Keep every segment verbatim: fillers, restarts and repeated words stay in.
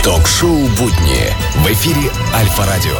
Ток-шоу «Будни» в эфире Альфа-радио.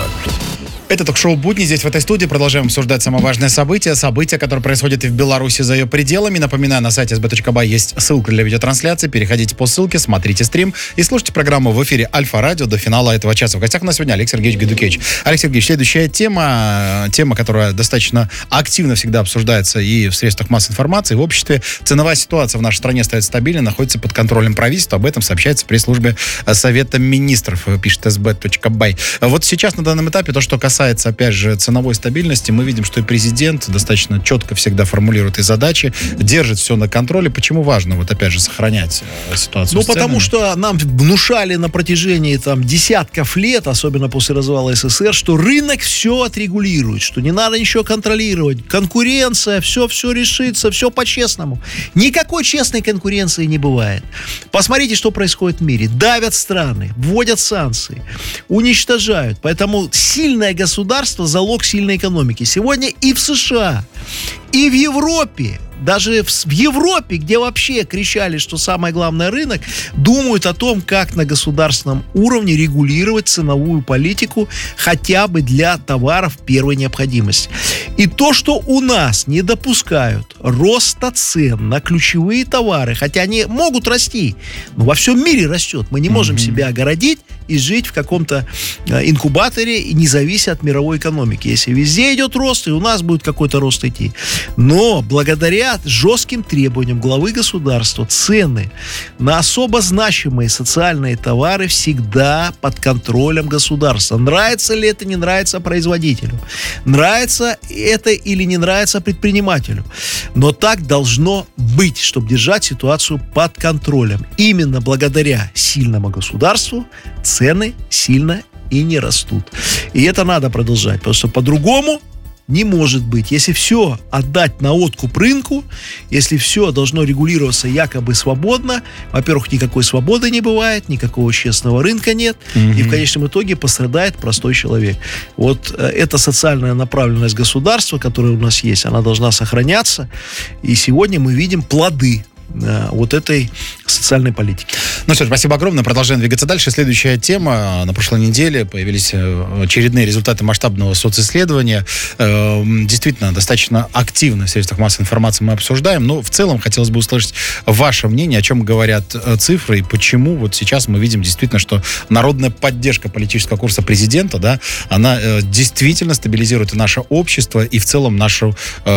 Это ток-шоу «Будни». Здесь, в этой студии, продолжаем обсуждать самое важное событие. События, которые происходят и в Беларуси за ее пределами. Напоминаю, на сайте эс бэ точка бай есть ссылка для видеотрансляции. Переходите по ссылке, смотрите стрим и слушайте программу в эфире Альфа-радио до финала этого часа. В гостях у нас сегодня Олег Сергеевич Гайдукевич. Олег Сергеевич, следующая тема, тема, которая достаточно активно всегда обсуждается и в средствах массовой информации, и в обществе. Ценовая ситуация в нашей стране остается стабильной, находится под контролем правительства. Об этом сообщается в пресс-службе Совета министров, пишет эс бэ точка бай. Вот сейчас на данном этапе то, что касается касается, опять же, ценовой стабильности, мы видим, что и президент достаточно четко всегда формулирует и задачи, держит все на контроле. Почему важно, вот опять же, сохранять э, ситуацию Ну, с ценами? потому что нам внушали на протяжении там десятков лет, особенно после развала эс эс эс эр, что рынок все отрегулирует, что не надо ничего контролировать. Конкуренция, все, все решится, все по-честному. Никакой честной конкуренции не бывает. Посмотрите, что происходит в мире. Давят страны, вводят санкции, уничтожают. Поэтому сильное государство – залог сильной экономики. Сегодня и в США, и в Европе, даже в, в Европе, где вообще кричали, что самое главное рынок, думают о том, как на государственном уровне регулировать ценовую политику хотя бы для товаров первой необходимости. И то, что у нас не допускают роста цен на ключевые товары, хотя они могут расти, но во всем мире растет. Мы не можем mm-hmm. себя огородить и жить в каком-то инкубаторе, и не завися от мировой экономики. Если везде идет рост, и у нас будет какой-то рост идти. Но благодаря жестким требованиям главы государства цены на особо значимые социальные товары всегда под контролем государства. Нравится ли это, не нравится производителю. Нравится это или не нравится предпринимателю. Но так должно быть, чтобы держать ситуацию под контролем. Именно благодаря сильному государству цены сильно и не растут. И это надо продолжать, потому что по-другому не может быть. Если все отдать на откуп рынку, если все должно регулироваться якобы свободно, во-первых, никакой свободы не бывает, никакого честного рынка нет, mm-hmm. и в конечном итоге пострадает простой человек. Вот э, эта социальная направленность государства, которая у нас есть, она должна сохраняться, и сегодня мы видим плоды вот этой социальной политики. Ну что ж, спасибо огромное. Продолжаем двигаться дальше. Следующая тема. На прошлой неделе появились очередные результаты масштабного социсследования. Действительно, достаточно активно в средствах массовой информации мы обсуждаем. Но в целом хотелось бы услышать ваше мнение, о чем говорят цифры и почему вот сейчас мы видим действительно, что народная поддержка политического курса президента, да, она действительно стабилизирует и наше общество, и в целом нашу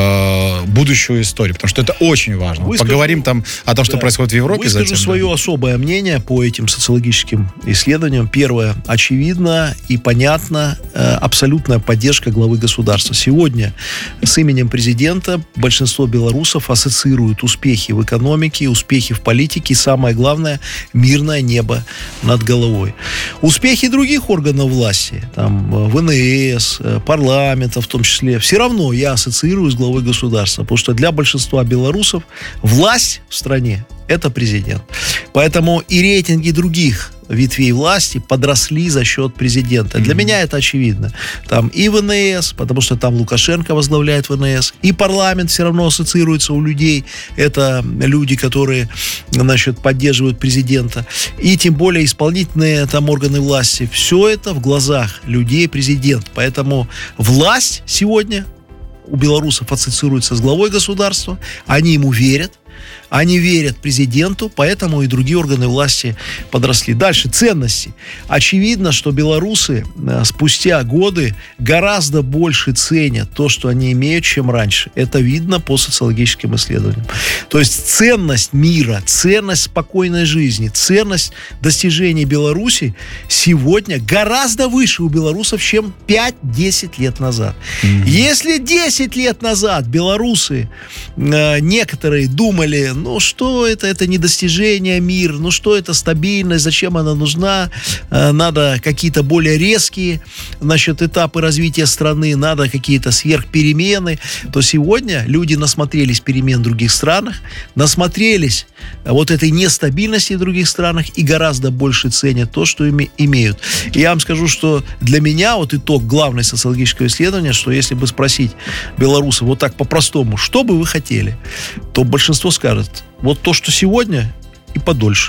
э, будущую историю. Потому что это очень важно. Выскажу, Поговорим там о том, что да, происходит в Европе. Выскажу затем, свое да. особое мнение по этим социологическим исследованиям. Первое. Очевидно и понятно э, абсолютная поддержка главы государства. Сегодня с именем президента большинство белорусов ассоциируют успехи в экономике, успехи в политике и, самое главное, мирное небо над головой. Успехи других органов власти, там, вэ эн эс, парламента в том числе, все равно я ассоциирую с главой государства, потому что для большинства белорусов власть в стране – это президент. Поэтому и рейтинги других ветвей власти подросли за счет президента. Mm-hmm. Для меня это очевидно. Там и вэ эн эс, потому что там Лукашенко возглавляет вэ эн эс, и парламент все равно ассоциируется у людей. Это люди, которые, значит, поддерживают президента. И тем более исполнительные там органы власти. Все это в глазах людей президент. Поэтому власть сегодня у белорусов ассоциируется с главой государства. Они ему верят. Они верят президенту, поэтому и другие органы власти подросли. Дальше, ценности. Очевидно, что белорусы спустя годы гораздо больше ценят то, что они имеют, чем раньше. Это видно по социологическим исследованиям. То есть ценность мира, ценность спокойной жизни, ценность достижений Беларуси сегодня гораздо выше у белорусов, чем пять-десять лет назад. Mm-hmm. Если десять лет назад белорусы э, некоторые думали, ну что это, это не достижение мира, ну что это стабильность, зачем она нужна, надо какие-то более резкие, значит, этапы развития страны, надо какие-то сверхперемены, то сегодня люди насмотрелись перемен в других странах, насмотрелись вот этой нестабильности в других странах и гораздо больше ценят то, что ими имеют. И я вам скажу, что для меня вот итог главного социологического исследования, что если бы спросить белорусов вот так по-простому, что бы вы хотели, то большинство скажет, вот то, что сегодня, и подольше.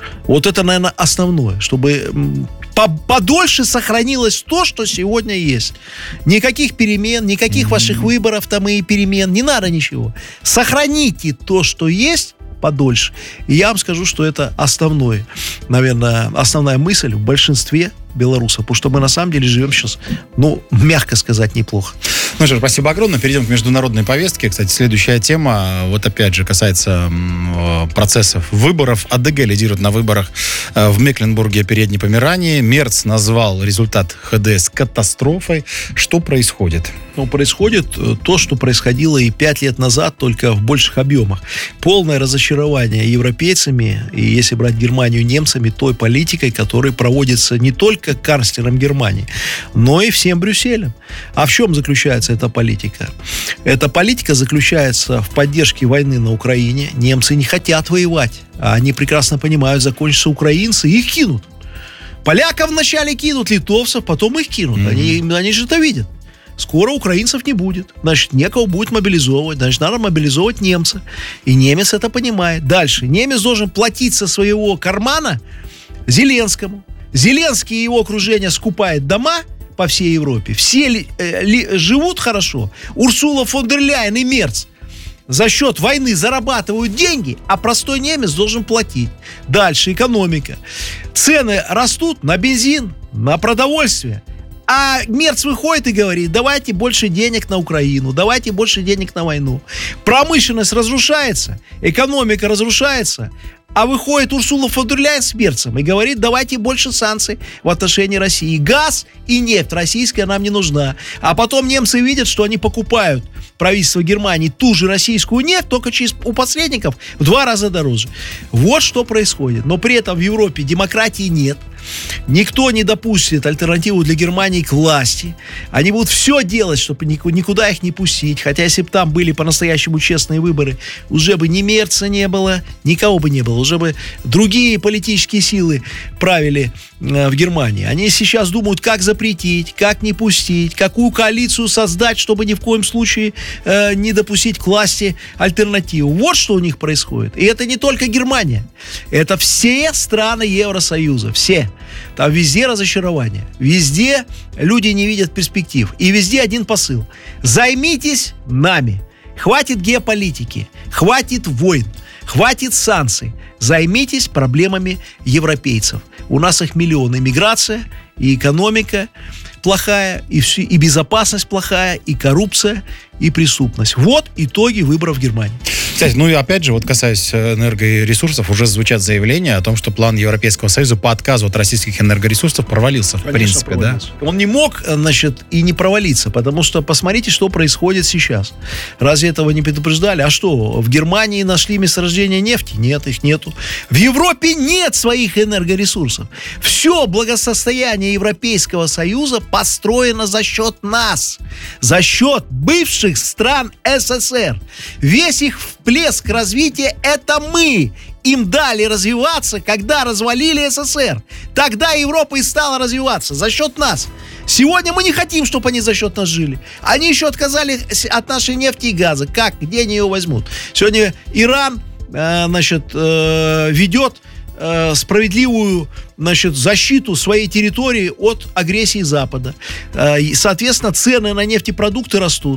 Вот это, наверное, основное, чтобы подольше сохранилось то, что сегодня есть. Никаких перемен, никаких mm-hmm. ваших выборов там и перемен, не надо ничего. Сохраните то, что есть, подольше. И я вам скажу, что это основное, наверное, основная мысль в большинстве белорусов, потому что мы на самом деле живем сейчас, ну, мягко сказать, неплохо. Ну что ж, спасибо огромное. Перейдем к международной повестке. Кстати, следующая тема, вот опять же, касается э, процессов выборов. АДГ лидирует на выборах э, в Мекленбурге, Передней Померании. Мерц назвал результат ХДС катастрофой. Что происходит? Ну, происходит то, что происходило и пять лет назад, только в больших объемах. Полное разочарование европейцами, и если брать Германию, немцами, той политикой, которая проводится не только канцлером Германии, но и всем Брюсселем. А в чем заключается эта политика? Эта политика заключается в поддержке войны на Украине. Немцы не хотят воевать, а они прекрасно понимают, закончатся украинцы, их кинут. Поляков вначале кинут, литовцев, потом их кинут. Mm-hmm. Они, они же это видят. Скоро украинцев не будет. Значит, некого будет мобилизовывать. Значит, надо мобилизовать немца. И немец это понимает. Дальше. Немец должен платить со своего кармана Зеленскому. Зеленский и его окружение скупает дома по всей Европе. Все ли, э, ли, живут хорошо. Урсула фон дер Ляйен и Мерц за счет войны зарабатывают деньги, а простой немец должен платить. Дальше экономика. Цены растут на бензин, на продовольствие. А Мерц выходит и говорит: давайте больше денег на Украину, давайте больше денег на войну. Промышленность разрушается, экономика разрушается. А выходит Урсула фон дер Ляйен с Мерцем и говорит: давайте больше санкций в отношении России. Газ и нефть российская нам не нужна. А потом немцы видят, что они покупают, правительство Германии, ту же российскую нефть, только через, у посредников в два раза дороже. Вот что происходит. Но при этом в Европе демократии нет. Никто не допустит альтернативу для Германии к власти. Они будут все делать, чтобы никуда их не пустить. Хотя если бы там были по-настоящему честные выборы, уже бы ни Мерца не было, никого бы не было. Уже бы другие политические силы правили э, в Германии. Они сейчас думают, как запретить, как не пустить, какую коалицию создать, чтобы ни в коем случае э, не допустить к власти альтернативу. Вот что у них происходит. И это не только Германия. Это все страны Евросоюза. Все. Там везде разочарование. Везде люди не видят перспектив. И везде один посыл. Займитесь нами. Хватит геополитики. Хватит войн. Хватит санкций. Займитесь проблемами европейцев. У нас их миллионы. Миграция, и экономика плохая, и, все, и безопасность плохая, и коррупция, и преступность. Вот итоги выборов в Германии. Кстати, ну и опять же, вот касаясь энергоресурсов, уже звучат заявления о том, что план Европейского Союза по отказу от российских энергоресурсов провалился, в Конечно, принципе, провалился. да? Он не мог, значит, и не провалиться, потому что посмотрите, что происходит сейчас. Разве этого не предупреждали? А что, в Германии нашли месторождение нефти? Нет, их нету. В Европе нет своих энергоресурсов. Все благосостояние Европейского Союза построено за счет нас, за счет бывших стран СССР. Весь их всплеск развития — это мы им дали развиваться, когда развалили СССР. Тогда Европа и стала развиваться за счет нас. Сегодня мы не хотим, чтобы они за счет нас жили. Они еще отказались от нашей нефти и газа. Как? Где они ее возьмут? Сегодня Иран, э, значит, э, ведет э, справедливую, значит, защиту своей территории от агрессии Запада. Э, и, соответственно, цены на нефтепродукты растут.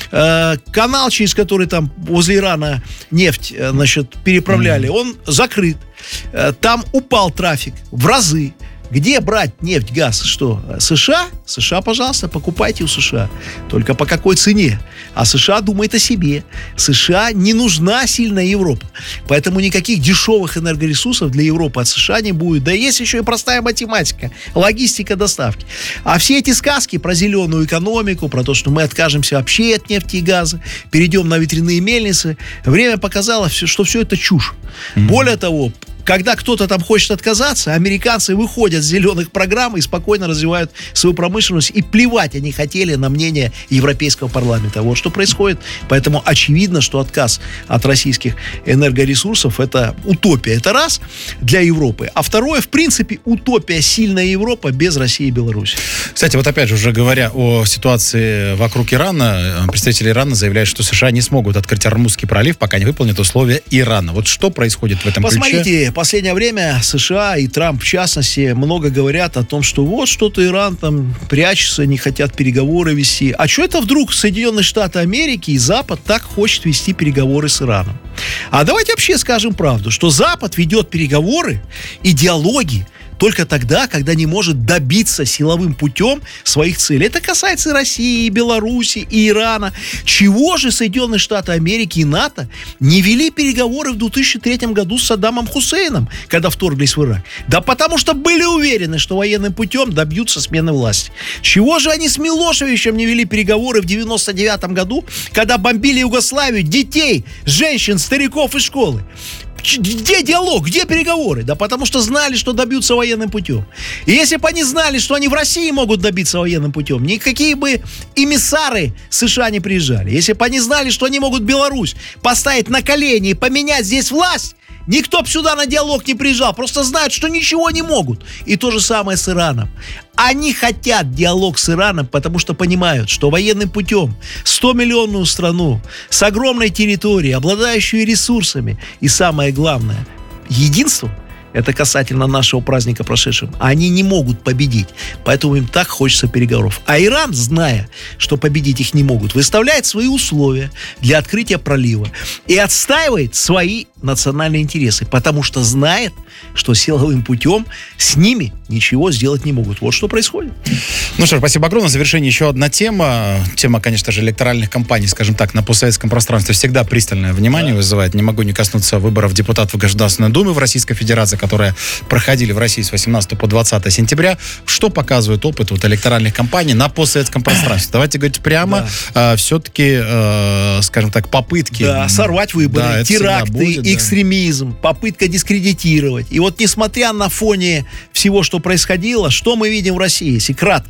Э, канал, через который там возле Ирана нефть, э, значит, переправляли, mm-hmm. он закрыт. Э, там упал трафик в разы. Где брать нефть, газ? Что? США? США, пожалуйста, покупайте у США. Только по какой цене? А США думает о себе. США не нужна сильная Европа. Поэтому никаких дешевых энергоресурсов для Европы от США не будет. Да есть еще и простая математика. Логистика доставки. А все эти сказки про зеленую экономику, про то, что мы откажемся вообще от нефти и газа, перейдем на ветряные мельницы, время показало, что все это чушь. Mm-hmm. Более того, когда кто-то там хочет отказаться, американцы выходят с зеленых программ и спокойно развивают свою промышленность. И плевать они хотели на мнение Европейского парламента. Вот что происходит. Поэтому очевидно, что отказ от российских энергоресурсов — это утопия. Это раз для Европы. А второе, в принципе, утопия — сильная Европа без России и Беларуси. Кстати, вот опять же, уже говоря о ситуации вокруг Ирана, представители Ирана заявляют, что США не смогут открыть Ормузский пролив, пока не выполнят условия Ирана. Вот что происходит в этом Посмотрите, ключе? последнее время США и Трамп, в частности, много говорят о том, что вот что-то Иран там прячется, не хотят переговоры вести. А что это вдруг Соединенные Штаты Америки и Запад так хочет вести переговоры с Ираном? А давайте вообще скажем правду, что Запад ведет переговоры и диалоги только тогда, когда не может добиться силовым путем своих целей. Это касается и России, и Беларуси, и Ирана. Чего же Соединенные Штаты Америки и НАТО не вели переговоры в две тысячи третьем году с Саддамом Хусейном, когда вторглись в Ирак? Да потому что были уверены, что военным путем добьются смены власти. Чего же они с Милошевичем не вели переговоры в девяносто девятом году, когда бомбили Югославию, детей, женщин, стариков и школы? Где диалог? Где переговоры? Да потому что знали, что добьются военным путем. И если бы они знали, что они в России могут добиться военным путем, никакие бы эмиссары США не приезжали. Если бы они знали, что они могут Беларусь поставить на колени и поменять здесь власть, никто бы сюда на диалог не приезжал. Просто знают, что ничего не могут. И то же самое с Ираном. Они хотят диалог с Ираном, потому что понимают, что военным путем сто-миллионную страну с огромной территорией, обладающую ресурсами и, самое главное, единством, это касательно нашего праздника прошедшего, они не могут победить. Поэтому им так хочется переговоров. А Иран, зная, что победить их не могут, выставляет свои условия для открытия пролива и отстаивает свои национальные интересы, потому что знает, что силовым путем с ними ничего сделать не могут. Вот что происходит. Ну что ж, спасибо огромное. В завершении еще одна тема. Тема, конечно же, электоральных кампаний, скажем так, на постсоветском пространстве всегда пристальное внимание да. вызывает. Не могу не коснуться выборов депутатов в Государственную Думу в Российской Федерации, которые проходили в России с восемнадцатого по двадцатое сентября. Что показывает опыт вот электоральных кампаний на постсоветском пространстве? Давайте говорить прямо. Да. Э, все-таки, э, скажем так, попытки... Да, сорвать выборы, да, теракты, будет, экстремизм, да. попытка дискредитировать. И вот несмотря на фоне всего, что происходило, что мы видим в России, если кратко?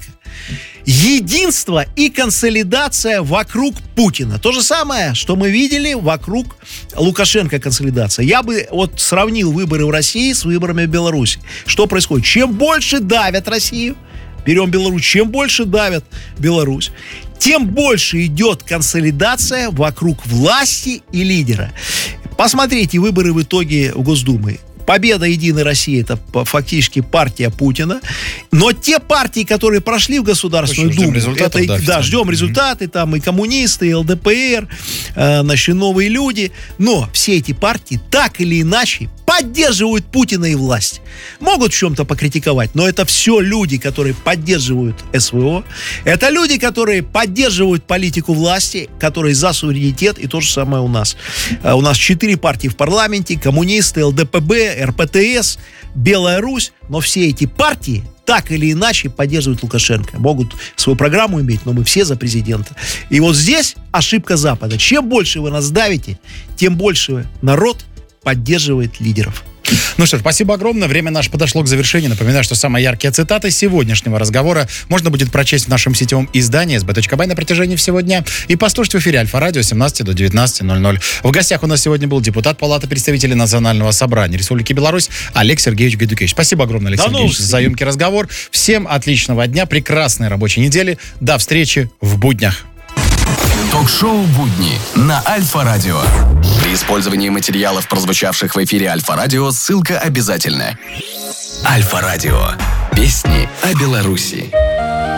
Единство и консолидация вокруг Путина. То же самое, что мы видели вокруг Лукашенко консолидация. Я бы вот сравнил выборы в России с выборами в Беларуси. Что происходит? Чем больше давят Россию, берем Беларусь, чем больше давят Беларусь, тем больше идет консолидация вокруг власти и лидера. Посмотрите выборы в итоге в Госдумы. Победа Единой России — это фактически партия Путина. Но те партии, которые прошли в Государственную Ждем Думу, результатов, это, да, да, ждем результаты, там и коммунисты, и ЛДПР, э, наши новые люди. Но все эти партии так или иначе поддерживают Путина и власть. Могут в чем-то покритиковать, но это все люди, которые поддерживают СВО. Это люди, которые поддерживают политику власти, которые за суверенитет, и то же самое у нас. У нас четыре партии в парламенте: коммунисты, ЛДПБ, РПТС, Белая Русь. Но все эти партии так или иначе поддерживают Лукашенко. Могут свою программу иметь, но мы все за президента. И вот здесь ошибка Запада. Чем больше вы нас давите, тем больше народ поддерживает лидеров. Ну что ж, спасибо огромное. Время наше подошло к завершению. Напоминаю, что самые яркие цитаты сегодняшнего разговора можно будет прочесть в нашем сетевом издании эс бэ точка бай на протяжении всего дня и послушать в эфире Альфа-радио с семнадцати до девятнадцати ноль ноль. В гостях у нас сегодня был депутат Палаты представителей Национального собрания Республики Беларусь Олег Сергеевич Гайдукевич. Спасибо огромное, Олег Сергеевич, за емкий разговор. Всем отличного дня, прекрасной рабочей недели. До встречи в буднях. Ток-шоу «Будни» на Альфа-радио. При использовании материалов, прозвучавших в эфире Альфа-радио, ссылка обязательна. Альфа-радио. Песни о Беларуси.